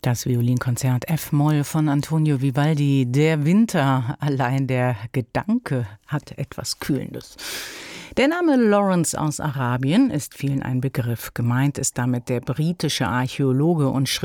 Das Violinkonzert F-Moll von Antonio Vivaldi. Der Winter, allein der Gedanke hat etwas Kühlendes. Der Name Lawrence aus Arabien ist vielen ein Begriff. Gemeint ist damit der britische Archäologe und